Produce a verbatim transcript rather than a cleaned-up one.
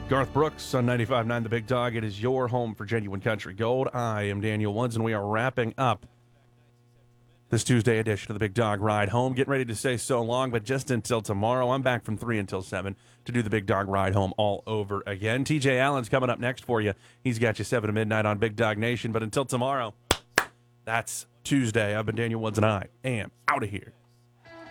Garth Brooks on ninety-five point nine The Big Dog. It is your home for genuine country gold. I am Daniel Woods, and we are wrapping up this Tuesday edition of The Big Dog Ride Home. Getting ready to say so long, but just until tomorrow. I'm back from three until seven to do The Big Dog Ride Home all over again. T J Allen's coming up next for you. He's got you seven to midnight on Big Dog Nation. But until tomorrow, that's Tuesday. I've been Daniel Woods, and I am out of here.